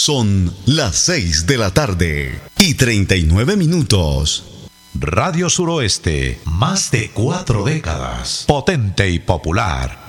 Son las 6 de la tarde y 39 minutos. Radio Suroeste, más de 4 décadas, potente y popular.